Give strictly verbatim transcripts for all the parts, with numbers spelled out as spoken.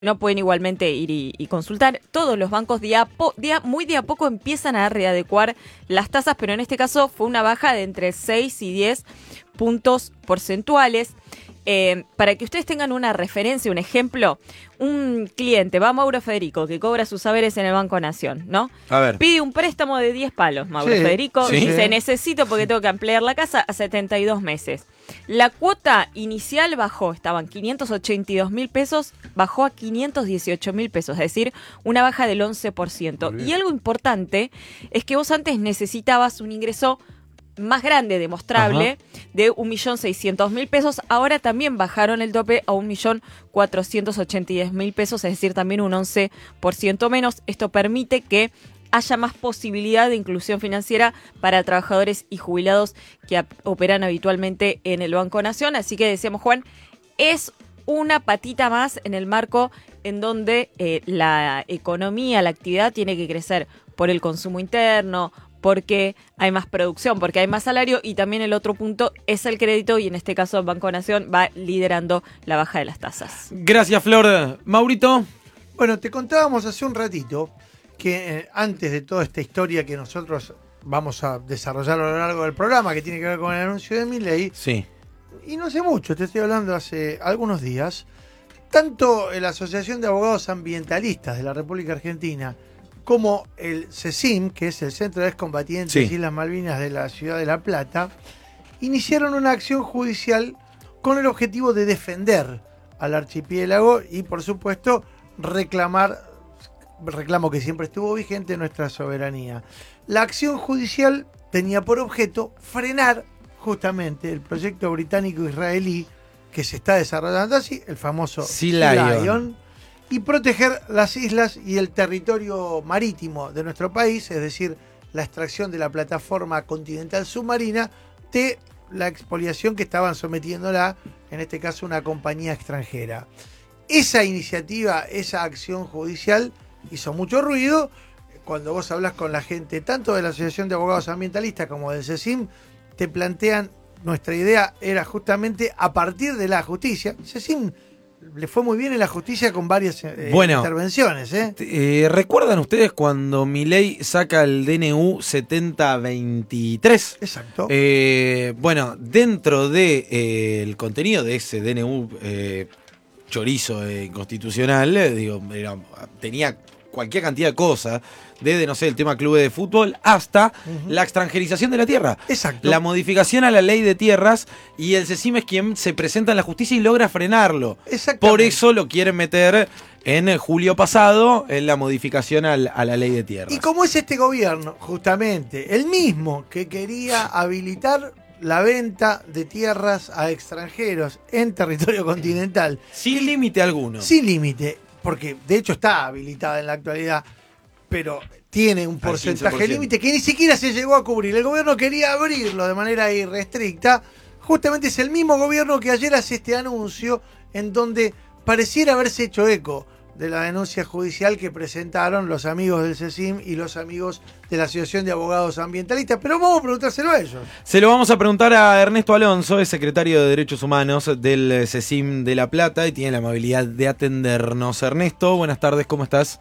No pueden igualmente ir y, y consultar. Todos los bancos de a po, de a, muy de a poco empiezan a readecuar las tasas, pero en este caso fue una baja de entre seis y diez puntos porcentuales. Eh, para que ustedes tengan una referencia, un ejemplo, un cliente va a Mauro Federico, que cobra sus saberes en el Banco Nación, ¿no? A ver. Pide un préstamo de diez palos, Mauro Sí, Federico, sí. dice, necesito porque tengo que ampliar la casa a setenta y dos meses. La cuota inicial bajó, estaban quinientos ochenta y dos mil pesos, bajó a quinientos dieciocho mil pesos, es decir, una baja del once por ciento. Y algo importante es que vos antes necesitabas un ingreso más grande, demostrable, Ajá. de un millón seiscientos mil pesos. Ahora también bajaron el tope a un millón cuatrocientos ochenta y diez mil pesos, es decir, también un once por ciento menos. Esto permite que haya más posibilidad de inclusión financiera para trabajadores y jubilados que operan habitualmente en el Banco Nación. Así que decíamos, Juan, es una patita más en el marco en donde eh, la economía, la actividad tiene que crecer por el consumo interno, porque hay más producción, porque hay más salario, y también el otro punto es el crédito, y en este caso el Banco Nación va liderando la baja de las tasas. Gracias, Flor. Maurito. Bueno, te contábamos hace un ratito que eh, antes de toda esta historia que nosotros vamos a desarrollar a lo largo del programa, que tiene que ver con el anuncio de Milei, sí. y no hace mucho, te estoy hablando hace algunos días, tanto la Asociación de Abogados Ambientalistas de la República Argentina como el CECIM, que es el Centro de Excombatientes sí. Islas Malvinas de la Ciudad de La Plata, iniciaron una acción judicial con el objetivo de defender al archipiélago y, por supuesto, reclamar, reclamo que siempre estuvo vigente, nuestra soberanía. La acción judicial tenía por objeto frenar justamente el proyecto británico-israelí que se está desarrollando así, el famoso Sea Lion. Lion, y proteger las islas y el territorio marítimo de nuestro país, es decir, la extracción de la plataforma continental submarina de la expoliación que estaban sometiéndola, en este caso, una compañía extranjera. Esa iniciativa, esa acción judicial hizo mucho ruido. Cuando vos hablas con la gente, tanto de la Asociación de Abogados Ambientalistas como del CECIM, te plantean, nuestra idea era justamente a partir de la justicia. CECIM le fue muy bien en la justicia con varias eh, bueno, intervenciones. ¿eh? Eh, ¿Recuerdan ustedes cuando Milei saca el D N U setenta veintitrés? Exacto. Eh, bueno, dentro del de, eh, el contenido de ese D N U eh, chorizo eh, inconstitucional, eh, digo, era, tenía cualquier cantidad de cosas, desde, no sé, el tema clubes de fútbol hasta uh-huh. la extranjerización de la tierra. Exacto. La modificación a la ley de tierras, y el CECIM es quien se presenta en la justicia y logra frenarlo. Por eso lo quieren meter en julio pasado en la modificación al, a la ley de tierras. Y como es este gobierno, justamente, el mismo que quería habilitar la venta de tierras a extranjeros en territorio continental. Sin límite alguno. Sin límite, porque de hecho está habilitada en la actualidad, pero tiene un porcentaje límite que ni siquiera se llegó a cubrir. El gobierno quería abrirlo de manera irrestricta. Justamente es el mismo gobierno que ayer hace este anuncio en donde pareciera haberse hecho eco de la denuncia judicial que presentaron los amigos del CECIM y los amigos de la Asociación de Abogados Ambientalistas. Pero vamos a preguntárselo a ellos. Se lo vamos a preguntar a Ernesto Alonso, es secretario de Derechos Humanos del CECIM de La Plata y tiene la amabilidad de atendernos. Ernesto, buenas tardes, ¿cómo estás?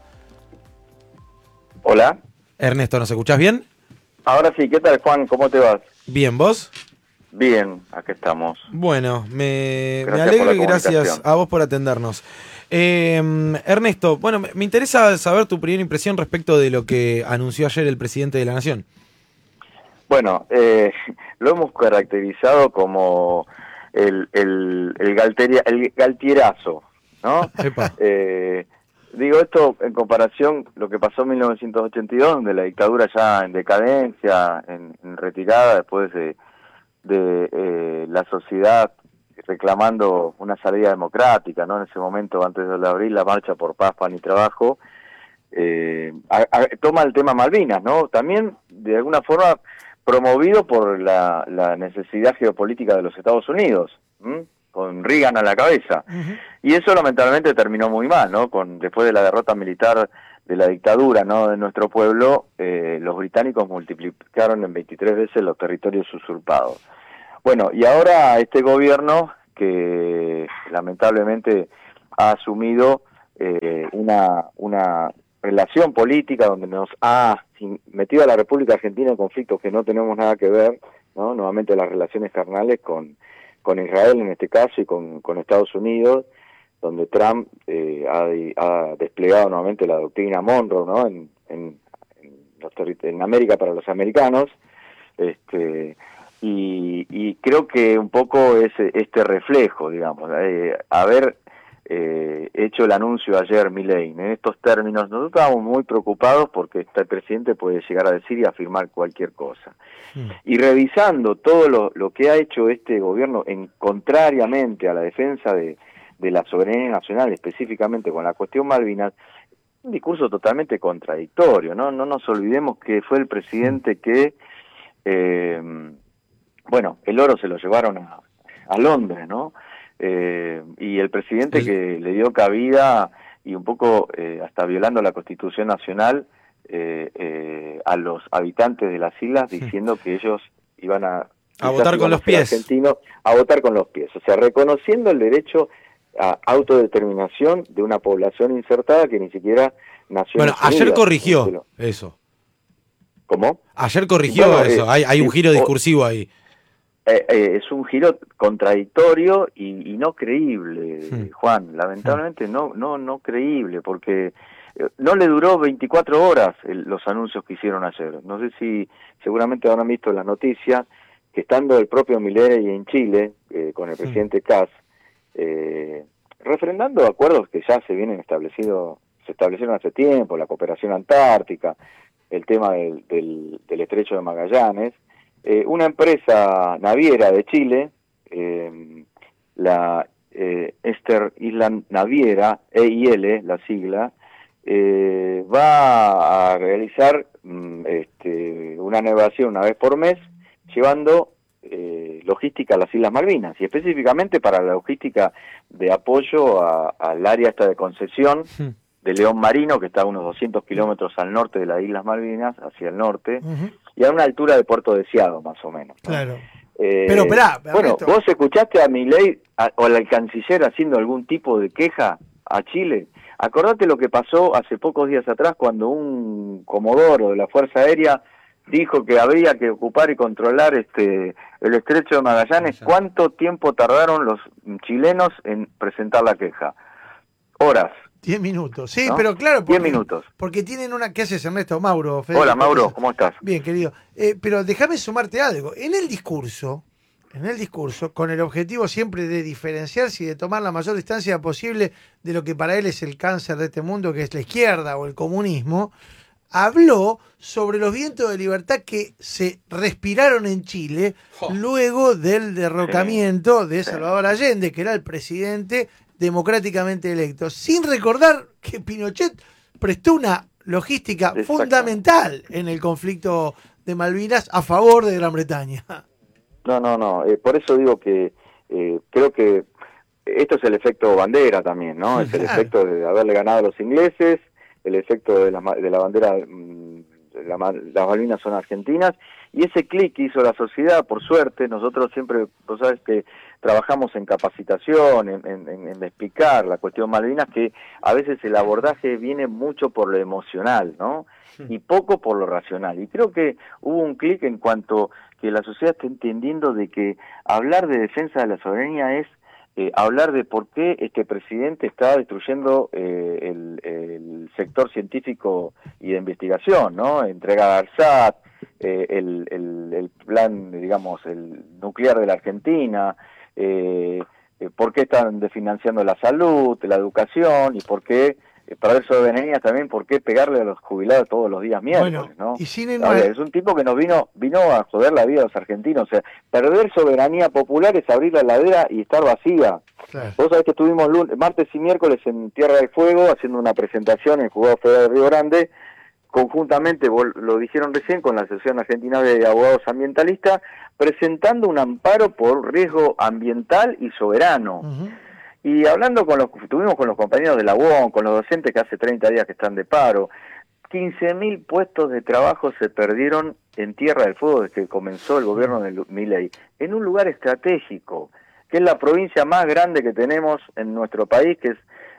Hola. Ernesto, ¿nos escuchás bien? Ahora sí, ¿qué tal, Juan? ¿Cómo te vas? Bien, ¿vos? Bien, acá estamos. Bueno, me, me Gracias alegro por y la gracias comunicación. a vos por atendernos. Eh, Ernesto, bueno, me me interesa saber tu primera impresión respecto de lo que anunció ayer el presidente de la Nación. Bueno, eh, lo hemos caracterizado como el, el, el, galteria, el galtierazo, ¿no? Epa. Eh, digo esto en comparación lo que pasó en mil novecientos ochenta y dos, donde la dictadura ya en decadencia, en, en retirada, después de, de eh, la sociedad reclamando una salida democrática, ¿no? En ese momento, antes de abrir la marcha por paz, pan y trabajo, eh, a, a, toma el tema Malvinas, ¿no? También, de alguna forma, promovido por la, la necesidad geopolítica de los Estados Unidos, ¿m? Con Reagan a la cabeza. Uh-huh. Y eso lamentablemente terminó muy mal, ¿no? Con, después de la derrota militar de la dictadura, ¿no?, de nuestro pueblo, eh, los británicos multiplicaron en veintitrés veces los territorios usurpados. Bueno, y ahora este gobierno, que lamentablemente ha asumido eh, una, una relación política donde nos ha metido a la República Argentina en conflictos que no tenemos nada que ver, ¿no? Nuevamente las relaciones carnales con, con Israel en este caso y con, con Estados Unidos, donde Trump eh, ha, ha desplegado nuevamente la doctrina Monroe, ¿no? En, en, en, los en América para los americanos, este, y, y creo que un poco es este reflejo, digamos, eh, haber eh, hecho el anuncio ayer Milei en estos términos. Nosotros estábamos muy preocupados porque este presidente puede llegar a decir y afirmar cualquier cosa. Mm. Y revisando todo lo, lo que ha hecho este gobierno en contrariamente a la defensa de de la soberanía nacional, específicamente con la cuestión Malvinas, un discurso totalmente contradictorio, ¿no? No nos olvidemos que fue el presidente que, eh, bueno, el oro se lo llevaron a, a Londres, ¿no? Eh, y el presidente que le dio cabida y un poco eh, hasta violando la Constitución Nacional eh, eh, a los habitantes de las islas, diciendo que ellos iban a... A votar con los pies. Argentinos, a votar con los pies, o sea, reconociendo el derecho a autodeterminación de una población insertada que ni siquiera nació. Bueno, ayer corrigió eso. ¿Cómo? Ayer corrigió bueno, eso, eh, hay, hay un eh, giro discursivo ahí. Eh, eh, es un giro contradictorio y, y no creíble, sí. Juan, lamentablemente sí. no no no creíble, porque no le duró veinticuatro horas el, los anuncios que hicieron ayer. No sé si seguramente habrán visto las noticias, que estando el propio Milei en Chile, eh, con el sí. presidente Kass, Eh, refrendando acuerdos que ya se vienen establecidos, se establecieron hace tiempo, la cooperación antártica, el tema del, del, del estrecho de Magallanes, eh, una empresa naviera de Chile, eh, la eh, Eastern Island Naviera, E I L, la sigla, eh, va a realizar mm, este, una navegación una vez por mes, llevando Eh, logística a las Islas Malvinas, y específicamente para la logística de apoyo a, al área esta de concesión sí. de León Marino, que está a unos doscientos kilómetros al norte de las Islas Malvinas, hacia el norte, uh-huh. y a una altura de Puerto Deseado, más o menos, ¿no? Claro. Eh, Pero esperá, bueno, esto. ¿Vos escuchaste a Milei a, o al canciller haciendo algún tipo de queja a Chile? Acordate lo que pasó hace pocos días atrás cuando un comodoro de la Fuerza Aérea dijo que habría que ocupar y controlar este el estrecho de Magallanes. ¿Cuánto tiempo tardaron los chilenos en presentar la queja? Horas. Diez minutos, sí, ¿no? Pero claro, porque, Diez minutos. Porque tienen una... ¿Qué haces, Ernesto? Mauro. Federico, hola, Mauro, ¿cómo estás? Bien, querido. Eh, pero déjame sumarte algo. En el discurso, en el discurso, con el objetivo siempre de diferenciarse y de tomar la mayor distancia posible de lo que para él es el cáncer de este mundo, que es la izquierda o el comunismo, habló sobre los vientos de libertad que se respiraron en Chile oh. luego del derrocamiento de Salvador Allende, que era el presidente democráticamente electo, sin recordar que Pinochet prestó una logística fundamental en el conflicto de Malvinas a favor de Gran Bretaña. No, no, no, eh, por eso digo que eh, creo que esto es el efecto bandera también, ¿no? Sí, es el claro. efecto de haberle ganado a los ingleses, el efecto de la, de la bandera, de la, las Malvinas son argentinas, y ese clic que hizo la sociedad, por suerte, nosotros siempre, vos sabes que trabajamos en capacitación, en, en, en explicar la cuestión Malvinas, que a veces el abordaje viene mucho por lo emocional, ¿no? Y poco por lo racional. Y creo que hubo un clic en cuanto que la sociedad está entendiendo de que hablar de defensa de la soberanía es Eh, hablar de por qué este presidente está destruyendo eh, el, el sector científico y de investigación, ¿no? Entrega a ARSAT, eh, el, el, el plan, digamos, el nuclear de la Argentina, eh, eh, por qué están desfinanciando la salud, la educación, y por qué, eh, para ver soberanía también, por qué pegarle a los jubilados todos los días miércoles, bueno, ¿no? Y sin el... ver, es un tipo que nos vino vino a joder la vida de los argentinos. O sea, perder soberanía popular es abrir la heladera y estar vacía. Claro. Vos sabés que estuvimos lunes, martes y miércoles en Tierra del Fuego haciendo una presentación en el Juzgado Federal de Río Grande, conjuntamente, vos lo dijeron recién, con la Asociación Argentina de Abogados Ambientalistas, presentando un amparo por riesgo ambiental y soberano. Uh-huh. Y hablando con los, estuvimos con los compañeros de la U O N, con los docentes que hace treinta días que están de paro, quince mil puestos de trabajo se perdieron en Tierra del Fuego desde que comenzó el gobierno de Milei, en un lugar estratégico, que es la provincia más grande que tenemos en nuestro país, que es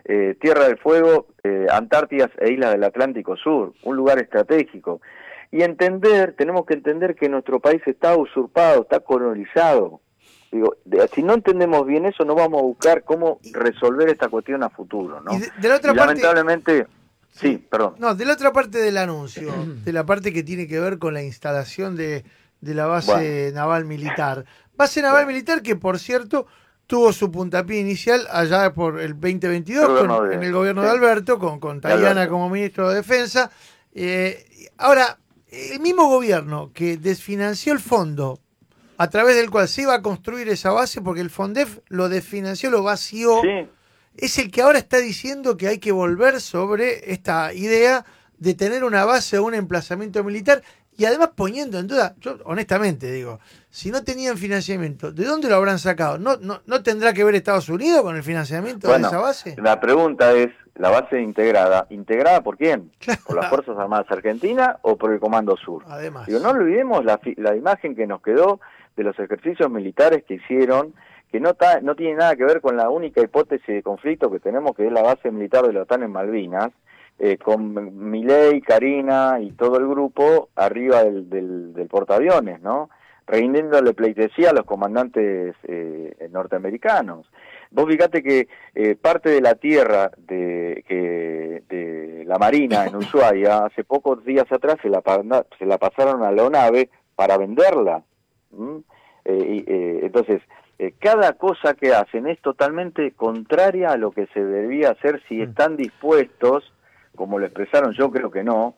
eh, Tierra del Fuego, eh, Antártidas e Islas del Atlántico Sur, un lugar estratégico. Y entender, tenemos que entender que nuestro país está usurpado, está colonizado. Digo, de, si no entendemos bien eso, no vamos a buscar cómo resolver esta cuestión a futuro, ¿no? Y de, de la otra y parte, lamentablemente, sí, sí, perdón. No, de la otra parte del anuncio, de la parte que tiene que ver con la instalación de, de la base bueno. naval militar. Base naval bueno. militar que, por cierto, tuvo su puntapié inicial allá por el veinte veintidós con, de, en el gobierno sí. de Alberto, con, con Tayana como ministro de Defensa. Eh, ahora, el mismo gobierno que desfinanció el fondo a través del cual se iba a construir esa base, porque el FONDEF lo desfinanció, lo vació, sí. es el que ahora está diciendo que hay que volver sobre esta idea de tener una base o un emplazamiento militar, y además poniendo en duda, yo honestamente digo, si no tenían financiamiento, ¿de dónde lo habrán sacado? ¿No, no, no tendrá que ver Estados Unidos con el financiamiento bueno, de esa base? La pregunta es, ¿la base integrada? ¿Integrada por quién? Claro. ¿Por las Fuerzas Armadas Argentinas o por el Comando Sur? Además. Digo, no olvidemos la, la imagen que nos quedó de los ejercicios militares que hicieron, que no, ta, no tiene nada que ver con la única hipótesis de conflicto que tenemos, que es la base militar de la OTAN en Malvinas, eh, con Milei, Karina y todo el grupo arriba del, del, del portaaviones, ¿no? Rindiéndole pleitesía a los comandantes eh, norteamericanos. Vos fíjate que eh, parte de la tierra de, que, de la Marina en Ushuaia, hace pocos días atrás se la, se la pasaron a la ONAVE para venderla. ¿Mm? Eh, eh, entonces, eh, cada cosa que hacen es totalmente contraria a lo que se debía hacer si están dispuestos, como lo expresaron, yo creo que no,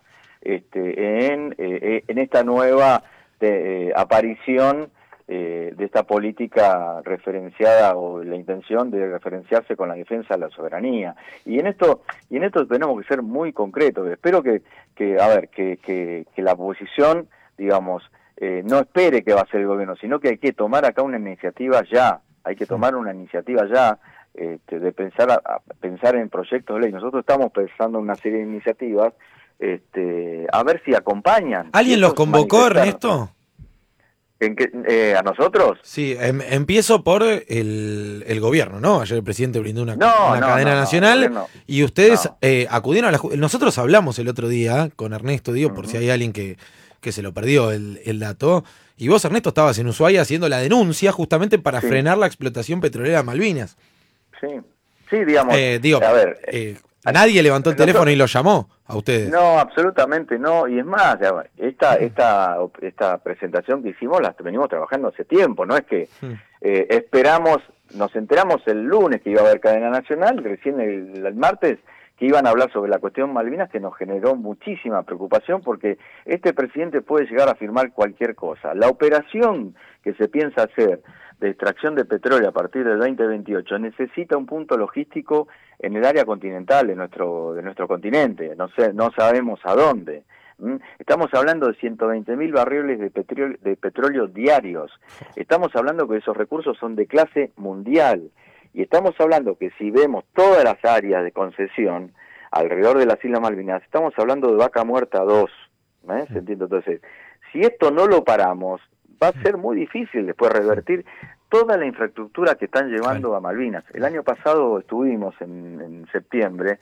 este, en, eh, en esta nueva de, eh, aparición eh, de esta política referenciada o la intención de referenciarse con la defensa de la soberanía. Y en esto y en esto tenemos que ser muy concretos. Espero que, que a ver, que, que, que la oposición, digamos, eh, no espere que va a ser el gobierno, sino que hay que tomar acá una iniciativa ya, hay que tomar una iniciativa ya, Este, de pensar a, a pensar en proyectos de ley. Nosotros estamos pensando en una serie de iniciativas, este, a ver si acompañan. ¿Alguien los convocó, Ernesto? ¿En qué, eh, ¿A nosotros? Sí, em, empiezo por el, el gobierno, ¿no? Ayer el presidente brindó una, no, una no, cadena no, nacional no, y ustedes no. eh, acudieron a la... Nosotros hablamos el otro día con Ernesto, digo, uh-huh. por si hay alguien que, que se lo perdió el, el dato. Y vos, Ernesto, estabas en Ushuaia haciendo la denuncia justamente para sí. frenar la explotación petrolera de Malvinas. Sí, sí, digamos. Eh, digo, a ver, eh, nadie levantó el teléfono y lo llamó a ustedes. No, absolutamente no. Y es más, esta esta esta presentación que hicimos la venimos trabajando hace tiempo. No es que eh, esperamos, nos enteramos el lunes que iba a haber cadena nacional, recién el, el martes que iban a hablar sobre la cuestión Malvinas, que nos generó muchísima preocupación porque este presidente puede llegar a firmar cualquier cosa. La operación que se piensa hacer de extracción de petróleo a partir del veinte veintiocho necesita un punto logístico en el área continental de nuestro de nuestro continente, no sé, no sabemos a dónde. ¿Mm? Estamos hablando de ciento veinte mil barriles de petróleo, de petróleo diarios. Estamos hablando que esos recursos son de clase mundial. Y estamos hablando que si vemos todas las áreas de concesión alrededor de las Islas Malvinas, estamos hablando de Vaca Muerta dos. ¿eh? ¿Se entiende? Entonces, si esto no lo paramos, va a ser muy difícil después revertir toda la infraestructura que están llevando a Malvinas. El año pasado estuvimos en, en septiembre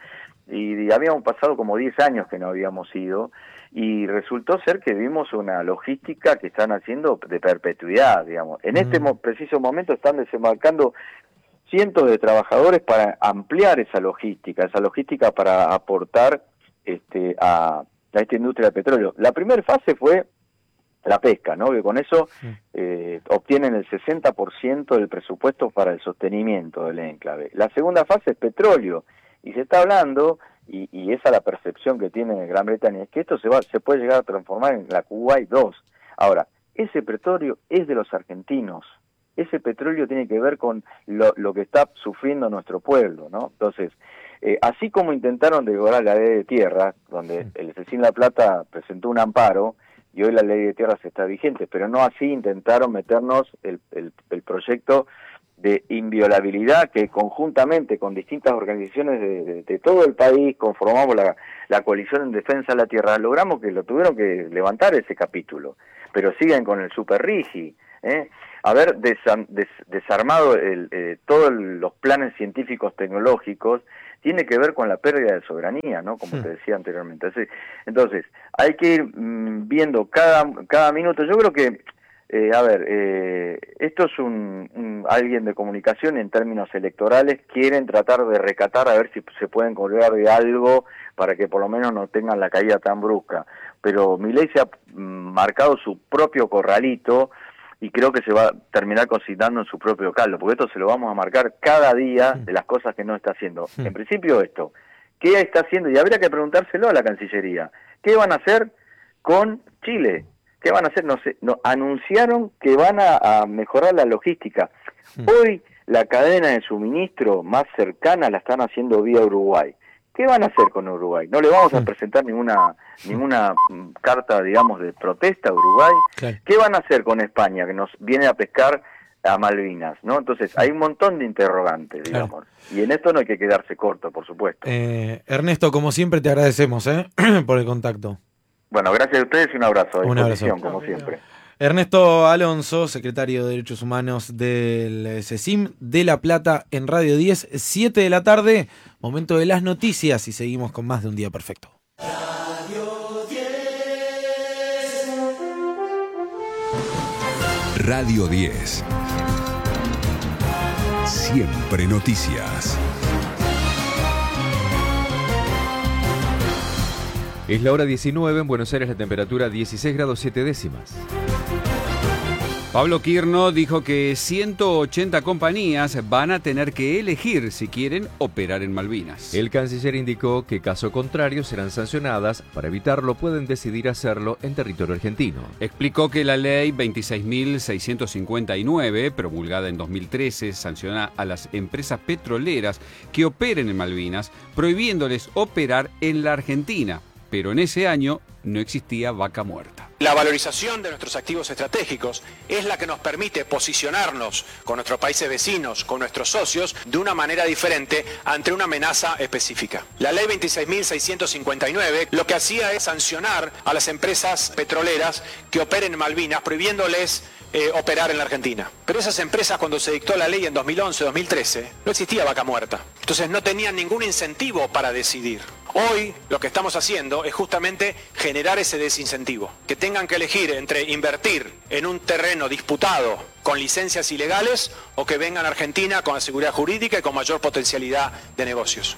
y habíamos pasado como diez años que no habíamos ido y resultó ser que vimos una logística que están haciendo de perpetuidad, digamos. En este mo- preciso momento están desembarcando cientos de trabajadores para ampliar esa logística, esa logística para aportar este, a, a esta industria del petróleo. La primera fase fue la pesca, ¿no? Que con eso eh, obtienen el sesenta por ciento del presupuesto para el sostenimiento del enclave. La segunda fase es petróleo, y se está hablando, y, y esa es la percepción que tiene Gran Bretaña, es que esto se va, se puede llegar a transformar en la Kuwait dos. Ahora, ese petróleo es de los argentinos, ese petróleo tiene que ver con lo, lo que está sufriendo nuestro pueblo, ¿no? Entonces, eh, así como intentaron derogar la ley de tierra, donde el C E C I N La Plata presentó un amparo, y hoy la ley de tierras está vigente, pero no así intentaron meternos el, el, el proyecto de inviolabilidad que conjuntamente con distintas organizaciones de, de, de todo el país conformamos la, la coalición en defensa de la tierra, logramos que lo tuvieron que levantar ese capítulo, pero siguen con el super rigi. ¿eh? Haber desa- des- desarmado el, eh, todos los planes científicos tecnológicos tiene que ver con la pérdida de soberanía, ¿no? Como Sí. te decía anteriormente. Así, entonces, hay que ir mmm, viendo cada, cada minuto. Yo creo que, eh, a ver, eh, esto es un, un alguien de comunicación en términos electorales, quieren tratar de recatar a ver si se pueden colgar de algo para que por lo menos no tengan la caída tan brusca. Pero Milei se ha mmm, marcado su propio corralito, y creo que se va a terminar cocinando en su propio caldo, porque esto se lo vamos a marcar cada día de las cosas que no está haciendo. Sí. En principio esto, ¿qué está haciendo? Y habría que preguntárselo a la Cancillería. ¿Qué van a hacer con Chile? ¿Qué van a hacer? No sé, no, anunciaron que van a, a mejorar la logística. Sí. Hoy la cadena de suministro más cercana la están haciendo vía Uruguay. ¿Qué van a hacer con Uruguay? No le vamos a presentar ninguna ninguna mm, carta, digamos, de protesta a Uruguay. Claro. ¿Qué van a hacer con España, que nos viene a pescar a Malvinas, ¿no? Entonces, hay un montón de interrogantes, Claro. digamos. Y en esto no hay que quedarse corto, por supuesto. Eh, Ernesto, como siempre, te agradecemos ¿eh? por el contacto. Bueno, gracias a ustedes y un abrazo. A Un abrazo. disposición, como siempre. Ernesto Alonso, secretario de Derechos Humanos del CECIM de La Plata en Radio diez, siete de la tarde, momento de las noticias y seguimos con más de Un Día Perfecto. Radio diez. Siempre noticias. Es la hora diecinueve, en Buenos Aires la temperatura dieciséis grados siete décimas. Pablo Quirno dijo que ciento ochenta compañías van a tener que elegir si quieren operar en Malvinas. El canciller indicó que caso contrario serán sancionadas. Para evitarlo pueden decidir hacerlo en territorio argentino. Explicó que la ley veintiséis mil seiscientos cincuenta y nueve, promulgada en dos mil trece, sanciona a las empresas petroleras que operen en Malvinas, prohibiéndoles operar en la Argentina. Pero en ese año no existía vaca muerta. La valorización de nuestros activos estratégicos es la que nos permite posicionarnos con nuestros países vecinos, con nuestros socios, de una manera diferente ante una amenaza específica. La ley veintiséis mil seiscientos cincuenta y nueve lo que hacía es sancionar a las empresas petroleras que operen en Malvinas, prohibiéndoles eh, operar en la Argentina. Pero esas empresas, cuando se dictó la ley en dos mil once, dos mil trece, no existía vaca muerta. Entonces no tenían ningún incentivo para decidir. Hoy lo que estamos haciendo es justamente generar ese desincentivo, que tengan que elegir entre invertir en un terreno disputado con licencias ilegales o que vengan a Argentina con la seguridad jurídica y con mayor potencialidad de negocios.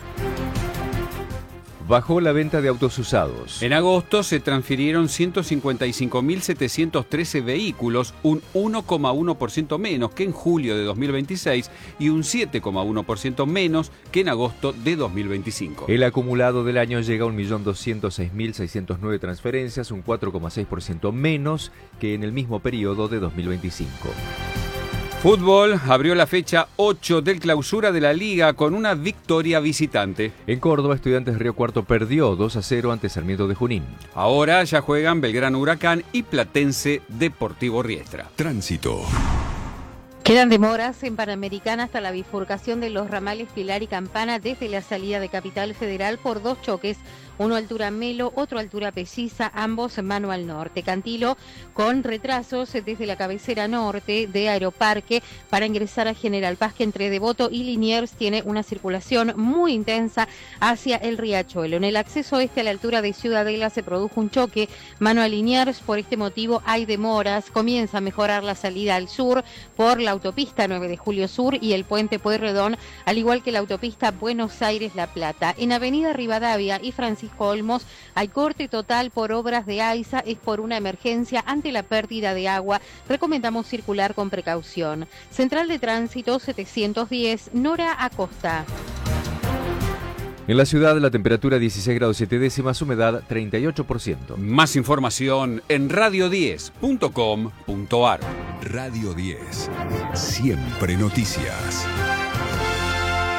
Bajó la venta de autos usados. En agosto se transfirieron ciento cincuenta y cinco mil setecientos trece vehículos, un uno coma uno por ciento menos que en julio de dos mil veintiséis y un siete coma uno por ciento menos que en agosto de dos mil veinticinco. El acumulado del año llega a un millón doscientos seis mil seiscientos nueve transferencias, un cuatro coma seis por ciento menos que en el mismo periodo de dos mil veinticinco. Fútbol abrió la fecha ocho del clausura de la Liga con una victoria visitante. En Córdoba, Estudiantes Río Cuarto perdió dos a cero ante Sarmiento de Junín. Ahora ya juegan Belgrano Huracán y Platense Deportivo Riestra. Tránsito. Quedan demoras en Panamericana hasta la bifurcación de los ramales Pilar y Campana desde la salida de Capital Federal por dos choques, uno altura Melo, otro altura Pelliza, ambos mano al norte. Cantilo con retrasos desde la cabecera norte de Aeroparque para ingresar a General Paz, que entre Devoto y Liniers tiene una circulación muy intensa hacia el Riachuelo. En el acceso este a la altura de Ciudadela se produjo un choque mano a Liniers, por este motivo hay demoras. Comienza a mejorar la salida al sur por la autopista nueve de Julio Sur y el puente Pueyrredón, al igual que la autopista Buenos Aires-La Plata. En Avenida Rivadavia y Francisco Olmos hay corte total por obras de AISA, es por una emergencia ante la pérdida de agua. Recomendamos circular con precaución. Central de Tránsito setecientos diez, Nora Acosta. En la ciudad la temperatura dieciséis grados siete décimas, humedad treinta y ocho por ciento. Más información en radio diez punto com punto ar. Radio diez. Siempre noticias.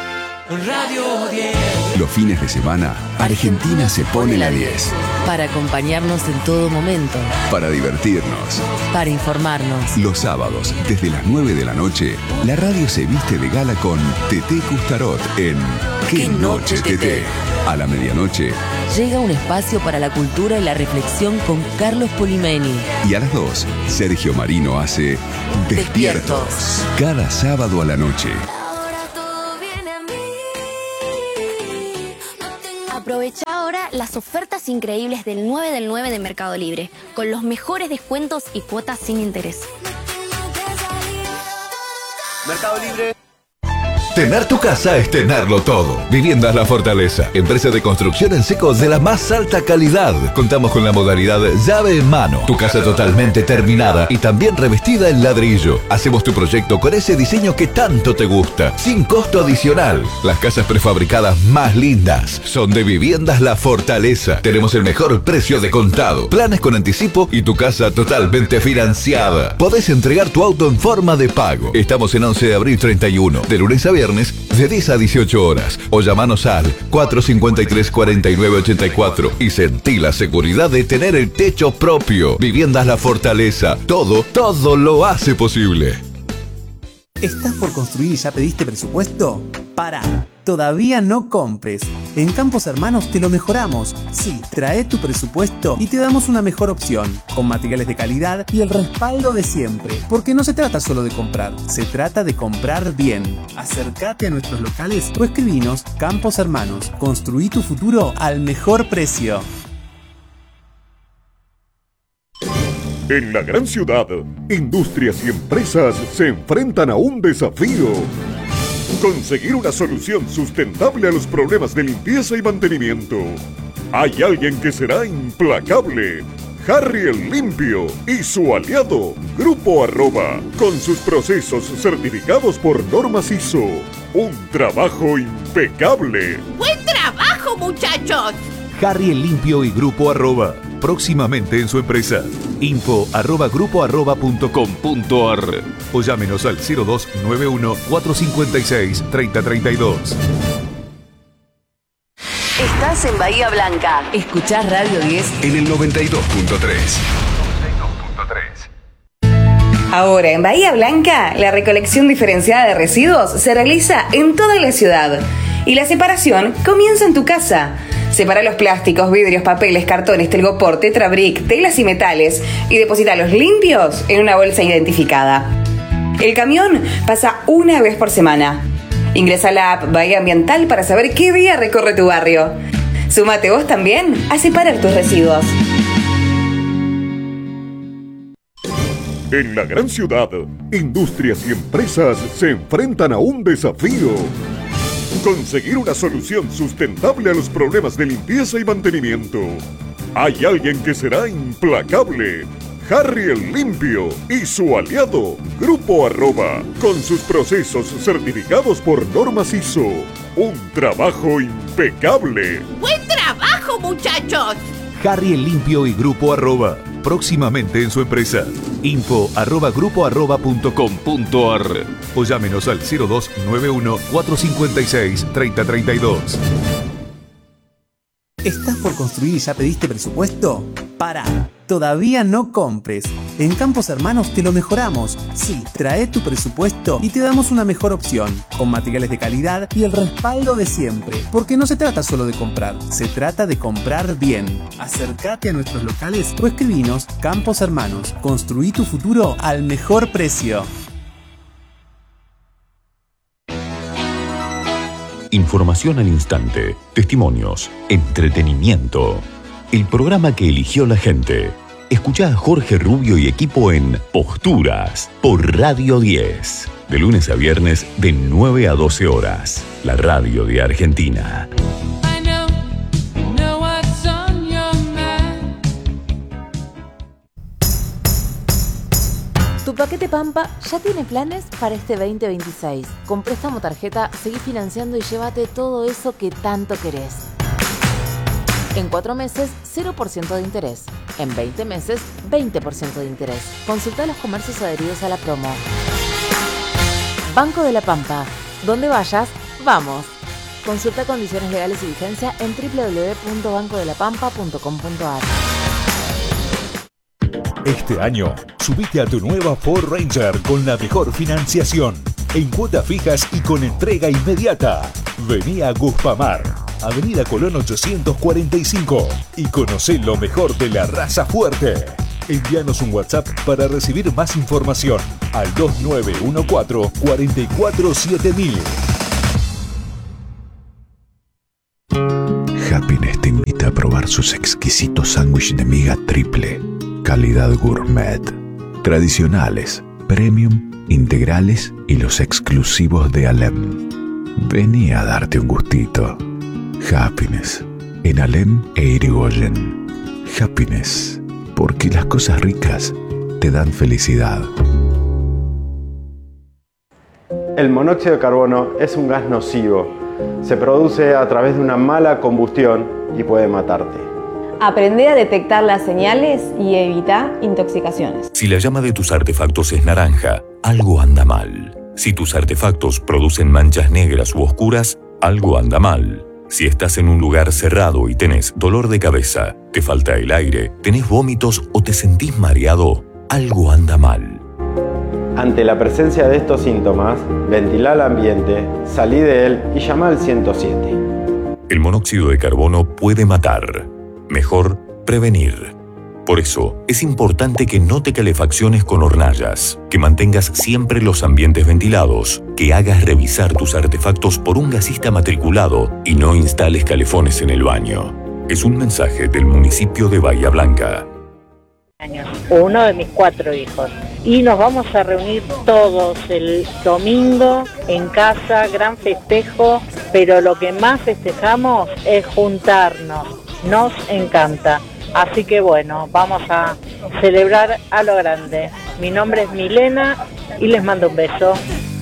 Radio diez. Los fines de semana, Argentina se pone la diez. Para acompañarnos en todo momento. Para divertirnos. Para informarnos. Los sábados, desde las nueve de la noche, la radio se viste de gala con Teté Custarot en ¿Qué, ¿Qué noche, Teté? A la medianoche. Llega un espacio para la cultura y la reflexión con Carlos Polimeni. Y a las dos, Sergio Marino hace Despiertos. Despiertos. Cada sábado a la noche. Aprovecha ahora las ofertas increíbles del nueve del nueve de Mercado Libre, con los mejores descuentos y cuotas sin interés. Mercado Libre. Tener tu casa es tenerlo todo. Viviendas La Fortaleza, empresa de construcción en seco de la más alta calidad. Contamos con la modalidad llave en mano. Tu casa totalmente terminada y también revestida en ladrillo. Hacemos tu proyecto con ese diseño que tanto te gusta, sin costo adicional. Las casas prefabricadas más lindas son de Viviendas La Fortaleza. Tenemos el mejor precio de contado, planes con anticipo y tu casa totalmente financiada. Podés entregar tu auto en forma de pago. Estamos en once de abril treinta y uno, de lunes a viernes, de diez a dieciocho horas, o llamanos al cuatro cinco tres, cuatro nueve ocho cuatro y sentí la seguridad de tener el techo propio. Viviendas La Fortaleza, todo, todo lo hace posible. ¿Estás por construir y ya pediste presupuesto? Pará, todavía no compres. En Campos Hermanos te lo mejoramos. Sí, trae tu presupuesto y te damos una mejor opción, con materiales de calidad y el respaldo de siempre. Porque no se trata solo de comprar, se trata de comprar bien. Acércate a nuestros locales o escribinos. Campos Hermanos, construí tu futuro al mejor precio. En la gran ciudad, industrias y empresas se enfrentan a un desafío. Conseguir una solución sustentable a los problemas de limpieza y mantenimiento. Hay alguien que será implacable. Harry el Limpio y su aliado, Grupo Arroba, con sus procesos certificados por normas I S O. Un trabajo impecable. ¡Buen trabajo, muchachos! Harry el Limpio y Grupo Arroba, próximamente en su empresa. Info arroba grupo arroba punto com punto ar o llámenos al cero dos nueve uno, cuatro cinco seis, tres cero tres dos. Estás en Bahía Blanca. Escuchás Radio diez en el noventa y dos punto tres. Ahora en Bahía Blanca, la recolección diferenciada de residuos se realiza en toda la ciudad y la separación comienza en tu casa. Separa los plásticos, vidrios, papeles, cartones, telgopor, tetrabric, telas y metales y deposítalos limpios en una bolsa identificada. El camión pasa una vez por semana. Ingresa a la app Bahía Ambiental para saber qué día recorre tu barrio. Súmate vos también a separar tus residuos. En la gran ciudad, industrias y empresas se enfrentan a un desafío. Conseguir una solución sustentable a los problemas de limpieza y mantenimiento. Hay alguien que será implacable. Harry el Limpio y su aliado, Grupo Arroba, con sus procesos certificados por normas I S O. Un trabajo impecable. ¡Buen trabajo, muchachos! Harry el Limpio y Grupo Arroba, próximamente en su empresa. Info arroba grupo arroba punto com punto ar o llámenos al cero dos nueve uno, cuatro cinco seis, tres cero tres dos. ¿Estás por construir y ya pediste presupuesto? Pará, todavía no compres. En Campos Hermanos te lo mejoramos. Sí, trae tu presupuesto y te damos una mejor opción, con materiales de calidad y el respaldo de siempre. Porque no se trata solo de comprar, se trata de comprar bien. Acércate a nuestros locales o escribinos. Campos Hermanos, construí tu futuro al mejor precio. Información al instante, testimonios, entretenimiento. El programa que eligió la gente. Escuchá a Jorge Rubio y equipo en Posturas por Radio diez. De lunes a viernes de nueve a doce horas. La radio de Argentina. Tu paquete Pampa ya tiene planes para este veinte veintiséis. Con préstamo tarjeta, seguí financiando y llévate todo eso que tanto querés. En cuatro meses, cero por ciento de interés. En veinte meses, veinte por ciento de interés. Consulta los comercios adheridos a la promo. Banco de la Pampa. Donde vayas, vamos. Consulta condiciones legales y vigencia en doble u doble u doble u punto banco de la pampa punto com punto a r. Este año, subite a tu nueva Ford Ranger con la mejor financiación, en cuotas fijas y con entrega inmediata. Vení a Guspamar, Avenida Colón ochocientos cuarenta y cinco, y conocé lo mejor de la raza fuerte. Envíanos un WhatsApp para recibir más información al dos nueve uno cuatro, cuatro cuatro siete mil. Happiness te invita a probar sus exquisitos sándwiches de miga triple, calidad gourmet, tradicionales, premium, integrales y los exclusivos de Alem. Vení a darte un gustito. Happiness, en Alem e Irigoyen. Happiness, porque las cosas ricas te dan felicidad. El monóxido de carbono es un gas nocivo. Se produce a través de una mala combustión y puede matarte. Aprende a detectar las señales y evita intoxicaciones. Si la llama de tus artefactos es naranja, algo anda mal. Si tus artefactos producen manchas negras u oscuras, algo anda mal. Si estás en un lugar cerrado y tenés dolor de cabeza, te falta el aire, tenés vómitos o te sentís mareado, algo anda mal. Ante la presencia de estos síntomas, ventila el ambiente, salí de él y llama al ciento siete. El monóxido de carbono puede matar. Mejor prevenir. Por eso, es importante que no te calefacciones con hornallas, que mantengas siempre los ambientes ventilados, que hagas revisar tus artefactos por un gasista matriculado y no instales calefones en el baño. Es un mensaje del municipio de Bahía Blanca. Uno de mis cuatro hijos. Y nos vamos a reunir todos el domingo en casa, gran festejo, pero lo que más festejamos es juntarnos. Nos encanta. Así que bueno, vamos a celebrar a lo grande. Mi nombre es Milena y les mando un beso.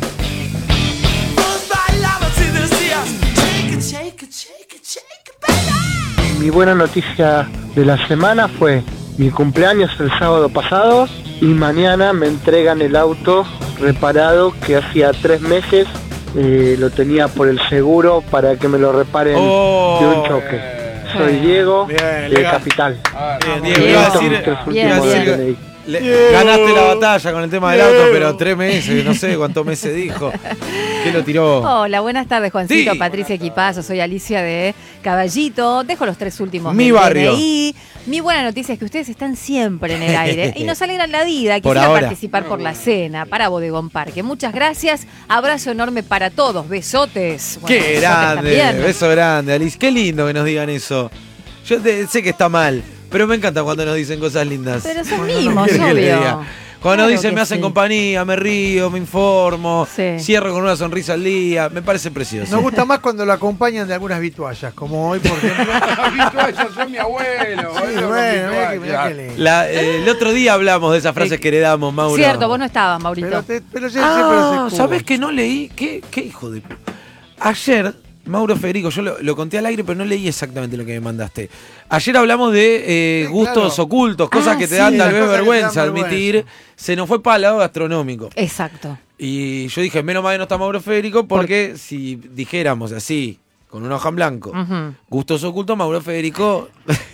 Mi buena noticia de la semana fue mi cumpleaños el sábado pasado y mañana me entregan el auto reparado que hacía tres meses eh, lo tenía por el seguro para que me lo reparen oh. de un choque. Soy Diego, bien, de legal. Capital. Ah, bien, Diego, iba a decir, iba a decir le, Bien. ganaste la batalla con el tema del auto, pero tres meses, no sé cuántos meses dijo. ¿Qué lo tiró? Hola, buenas tardes, Juancito, Sí. Patricia Equipazo, soy Alicia de Caballito. Dejo los tres últimos. Mi del barrio. D N I. Mi buena noticia es que ustedes están siempre en el aire y nos alegran la vida. Por Quisiera ahora. participar por la cena para Bodegón Parque. Muchas gracias. Abrazo enorme para todos. Besotes. Bueno, Qué besotes grande, también. beso grande, Alice. Qué lindo que nos digan eso. Yo te- sé que está mal, pero me encanta cuando nos dicen cosas lindas. Pero son Bueno, no mimos, quiero que le obvio. diga. Cuando Claro nos dicen que me hacen sí. compañía, me río, me informo, Sí. cierro con una sonrisa al día, me parece precioso. Nos gusta más cuando lo acompañan de algunas vituallas, como hoy, por ejemplo. Vituallas son mi abuelo. Sí, boludo, bueno, con mirá que- mirá vituallas. que lindo. La- eh, el otro día hablamos de esas frases que heredamos, Mauro. Cierto, vos no estabas, Maurito. Pero, te- pero ya Ah, siempre se escucha. ¿sabés que no leí? ¿Qué, qué hijo de... pu- Ayer, Mauro Federico, yo lo, lo conté al aire, pero no leí exactamente lo que me mandaste. Ayer hablamos de eh, Sí, gustos claro. ocultos, cosas Ah, que te sí. dan tal Las vez cosas que te dan vergüenza admitir. vergüenza. Se nos fue para el lado gastronómico. Exacto. Y yo dije, menos mal que no está Mauro Federico, porque si dijéramos así, con una hoja en blanco, Ujú. gustos ocultos, Mauro Federico...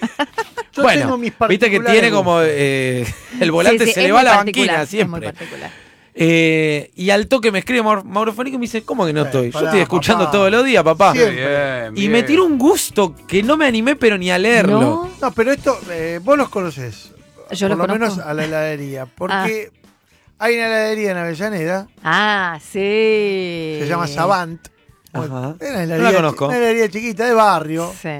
Yo bueno, tengo mis viste que particulares tiene como... eh, el volante Sí, sí, se es le va a muy la particular, banquina es muy siempre. particular. Eh, y al toque me escribe Mauro, Mauro Federico y me dice, ¿cómo que no Eh, estoy? Yo pará, estoy escuchando papá. todos los días, papá. Siempre. Bien, Y bien. me tiró un gusto que no me animé, pero ni a leerlo. ¿No? No, pero esto, eh, vos los conocés. Yo por los lo conozco. menos a la heladería. Porque hay una heladería en Avellaneda, Ah, sí. se llama Savant. Ajá. Es una No heladería, la conozco. una heladería chiquita de barrio, Sí.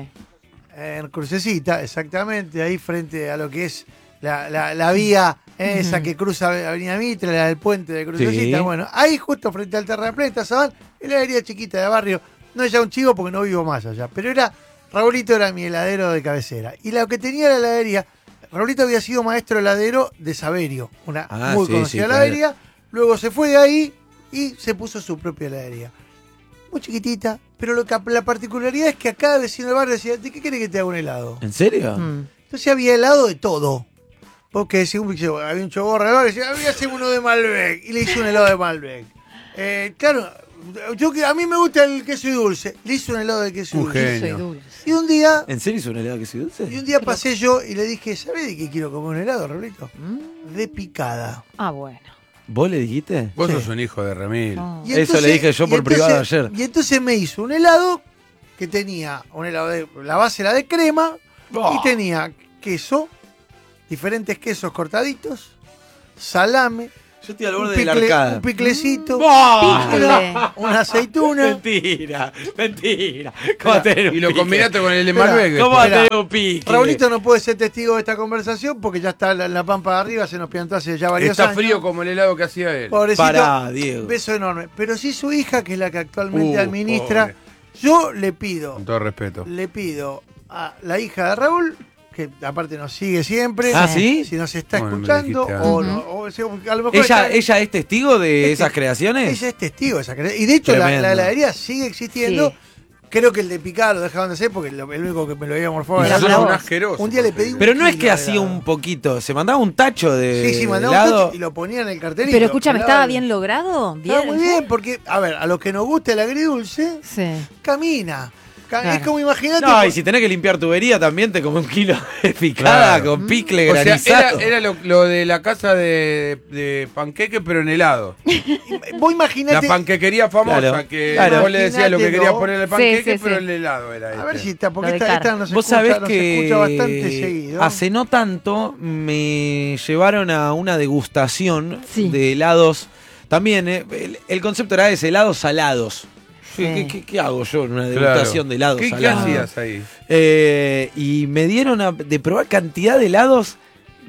en Crucecita, exactamente, ahí frente a lo que es la, la, la vía eh, esa que cruza Avenida Mitre, la del puente de Crucecita. Sí. Bueno, ahí justo frente al terrapleta, Savant, heladería chiquita de barrio. No es ya un chivo porque no vivo más allá, pero era, Raulito era mi heladero de cabecera. Y lo que tenía la heladería, Raulito había sido maestro heladero de Saverio, una Ah, muy sí, conocida sí, claro. heladería. Luego se fue de ahí y se puso su propia heladería. Muy chiquitita, pero lo que, la particularidad es que a cada vecino del barrio decía, ¿de qué querés que te haga un helado? ¿En serio? Mm. Entonces había helado de todo. Porque según había un choborra, decía, había hacer uno de Malbec. Y le hice un helado de Malbec. Eh, claro, yo que a mí me gusta el queso y dulce. Le hice un helado de queso y Un dulce. genio. Y un día, ¿En serio hizo un helado que se dulce? y un día pasé yo y le dije, ¿sabés de qué quiero comer un helado, Raulito? De picada. Ah, bueno. ¿Vos le dijiste? Vos Sí. sos un hijo de Remil. Y Eso entonces- le dije yo y por entonces- privado ayer. Y entonces me hizo un helado que tenía un helado de. La base era de crema Oh. y tenía queso, diferentes quesos cortaditos, salame. Yo estoy al un, borde de la picle- arcada. un piclecito, ¡Oh! una, una aceituna. Mentira, mentira. ¿Cómo va a tener un Y lo pique? combinaste con el de Espera, Malbec. ¿Cómo va a después. tener un pique? Raulito no puede ser testigo de esta conversación porque ya está en la, en la pampa de arriba, se nos piantó hace ya varios Está años. frío como el helado que hacía él. Pobrecito, Pará, Diego. beso enorme. Pero sí su hija, que es la que actualmente Uh, administra, pobre. yo le pido, Con todo respeto. le pido a la hija de Raúl, que aparte nos sigue siempre. ¿Ah, sí? Si nos está Bueno, me escuchando, dijiste o, antes. no, o sea, a lo mejor ¿Ella, está- ¿Ella es testigo de Este- esas creaciones? ella es testigo de esa creación. Y de hecho la, Tremendo. la heladería sigue existiendo. Sí. Creo que el de picada lo dejaban de hacer porque lo- el único que me lo había morfado Y era sos yo. un asqueroso. Un día le pedí un Pero no es kilo que de hacía helado. un poquito, se mandaba un tacho de Sí, sí, mandaba un helado. tacho y lo ponía en el cartelito. Pero escúchame, Helado ¿estaba de- bien logrado? ¿Bien? Estaba muy bien, porque, a ver, a los que nos gusta el agridulce, Sí. camina. Ca- Claro. Es como, imagínate. No, y por- si tenés que limpiar tubería también te come un kilo de picada Claro. con picle O sea, granizado. era, era lo, lo de la casa de, de panqueque, pero en helado. Vos La imaginate. panquequería famosa, Claro, que claro. vos le decías lo que querías Imaginátelo. poner en el Sí, panqueque, sí, pero sí. el helado era este. A ver si está, porque Lo de esta, esta Car. no se Vos escucha, sabés no se escucha bastante que seguido. hace no tanto me llevaron a una degustación Sí. de helados. También, eh, el, el concepto era ese, helados salados. Sí. ¿Qué, qué- qué hago yo en una Claro. degustación de helados ¿Qué, ¿Qué salados? hacías ahí? Eh, y me dieron a- de probar cantidad de helados